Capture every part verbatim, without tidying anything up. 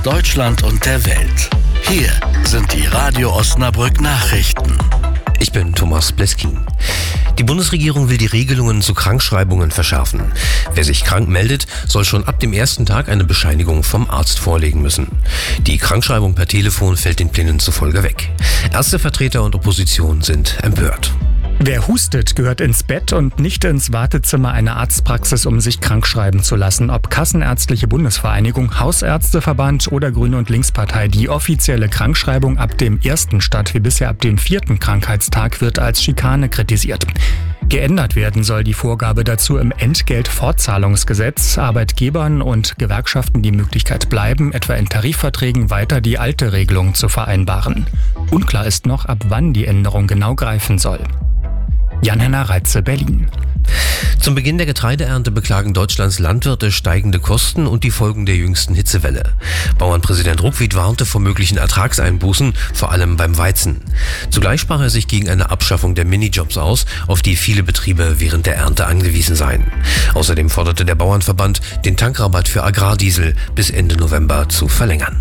Deutschland und der Welt. Hier sind die Radio Osnabrück Nachrichten. Ich bin Thomas Bleskin. Die Bundesregierung will die Regelungen zu Krankschreibungen verschärfen. Wer sich krank meldet, soll schon ab dem ersten Tag eine Bescheinigung vom Arzt vorlegen müssen. Die Krankschreibung per Telefon fällt den Plänen zufolge weg. Ärztevertreter und Opposition sind empört. Wer hustet, gehört ins Bett und nicht ins Wartezimmer einer Arztpraxis, um sich krankschreiben zu lassen. Ob Kassenärztliche Bundesvereinigung, Hausärzteverband oder Grüne- und Linkspartei, die offizielle Krankschreibung ab dem ersten statt wie bisher ab dem vierten Krankheitstag wird als Schikane kritisiert. Geändert werden soll die Vorgabe dazu im Entgeltfortzahlungsgesetz. Arbeitgebern und Gewerkschaften die Möglichkeit bleiben, etwa in Tarifverträgen weiter die alte Regelung zu vereinbaren. Unklar ist noch, ab wann die Änderung genau greifen soll. Jan-Henner Reitze, Berlin. Zum Beginn der Getreideernte beklagen Deutschlands Landwirte steigende Kosten und die Folgen der jüngsten Hitzewelle. Bauernpräsident Ruckwied warnte vor möglichen Ertragseinbußen, vor allem beim Weizen. Zugleich sprach er sich gegen eine Abschaffung der Minijobs aus, auf die viele Betriebe während der Ernte angewiesen seien. Außerdem forderte der Bauernverband, den Tankrabatt für Agrardiesel bis Ende November zu verlängern.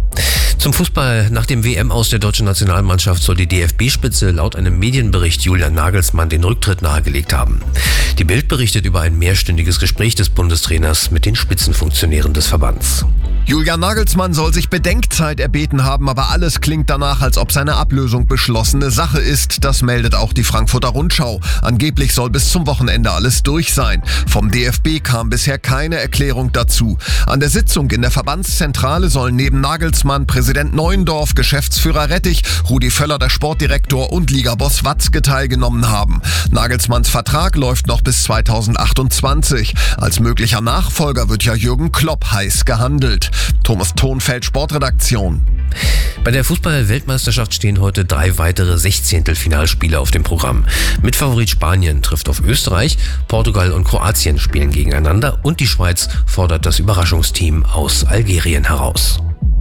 Zum Fußball. Nach dem W M-Aus der deutschen Nationalmannschaft soll die D F B-Spitze laut einem Medienbericht Julian Nagelsmann den Rücktritt nahegelegt haben. Die Bild berichtet über ein mehrstündiges Gespräch des Bundestrainers mit den Spitzenfunktionären des Verbands. Julian Nagelsmann soll sich Bedenkzeit erbeten haben, aber alles klingt danach, als ob seine Ablösung beschlossene Sache ist. Das meldet auch die Frankfurter Rundschau. Angeblich soll bis zum Wochenende alles durch sein. Vom D F B kam bisher keine Erklärung dazu. An der Sitzung in der Verbandszentrale sollen neben Nagelsmann Präsident Neuendorf, Geschäftsführer Rettich, Rudi Völler, der Sportdirektor und Ligaboss Watzke teilgenommen haben. Nagelsmanns Vertrag läuft noch bis zweitausendachtundzwanzig. Als möglicher Nachfolger wird ja Jürgen Klopp heiß gehandelt. Thomas Thonfeld, Sportredaktion. Bei der Fußball-Weltmeisterschaft stehen heute drei weitere Sechzehntelfinalspiele auf dem Programm. Mitfavorit Spanien trifft auf Österreich, Portugal und Kroatien spielen gegeneinander und die Schweiz fordert das Überraschungsteam aus Algerien heraus.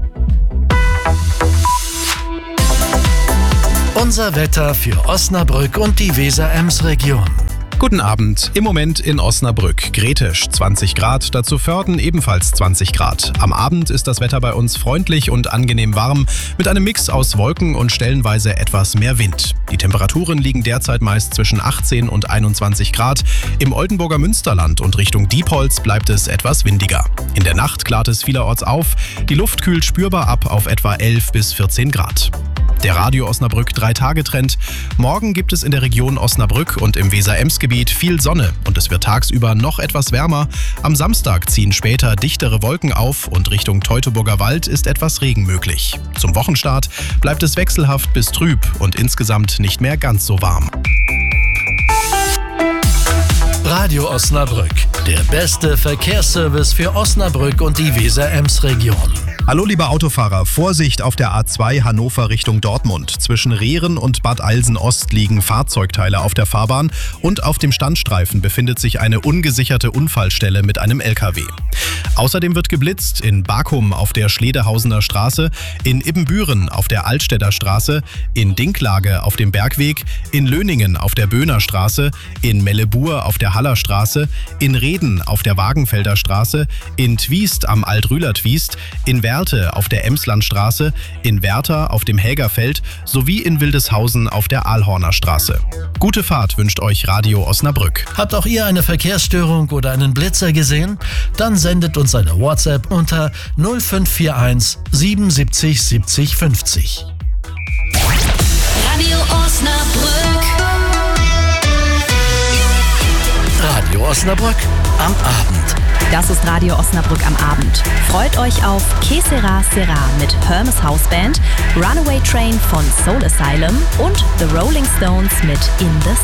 Unser Wetter für Osnabrück und die Weser-Ems-Region. Guten Abend. Im Moment in Osnabrück. Gretisch zwanzig Grad, dazu Vörden ebenfalls zwanzig Grad. Am Abend ist das Wetter bei uns freundlich und angenehm warm, mit einem Mix aus Wolken und stellenweise etwas mehr Wind. Die Temperaturen liegen derzeit meist zwischen achtzehn und einundzwanzig Grad. Im Oldenburger Münsterland und Richtung Diepholz bleibt es etwas windiger. In der Nacht klart es vielerorts auf. Die Luft kühlt spürbar ab auf etwa elf bis vierzehn Grad. Der Radio Osnabrück drei-Tage-Trend. Morgen gibt es in der Region Osnabrück und im Weser-Ems-Gebiet viel Sonne und es wird tagsüber noch etwas wärmer. Am Samstag ziehen später dichtere Wolken auf und Richtung Teutoburger Wald ist etwas Regen möglich. Zum Wochenstart bleibt es wechselhaft bis trüb und insgesamt nicht mehr ganz so warm. Radio Osnabrück, der beste Verkehrsservice für Osnabrück und die Weser-Ems-Region. Hallo liebe Autofahrer, Vorsicht auf der A zwei Hannover Richtung Dortmund. Zwischen Rehren und Bad Alsen-Ost liegen Fahrzeugteile auf der Fahrbahn und auf dem Standstreifen befindet sich eine ungesicherte Unfallstelle mit einem L K W. Außerdem wird geblitzt in Bakum auf der Schledehausener Straße, in Ibbenbüren auf der Altstädter Straße, in Dinklage auf dem Bergweg, in Löningen auf der Böhner Straße, in Mellebur auf der Haller Straße, in Reden auf der Wagenfelder Straße, in Twiest am Alt-Rühler-Twiest, in Werl auf der Emslandstraße, in Werther auf dem Helgerfeld sowie in Wildeshausen auf der Aalhorner Straße. Gute Fahrt wünscht euch Radio Osnabrück. Habt auch ihr eine Verkehrsstörung oder einen Blitzer gesehen? Dann sendet uns eine WhatsApp unter null fünf vier eins siebenundsiebzig siebzig fünfzig. Radio Osnabrück. Radio Osnabrück am Abend. Das ist Radio Osnabrück am Abend. Freut euch auf Que Sera Sera mit Hermes Houseband, Runaway Train von Soul Asylum und The Rolling Stones mit In the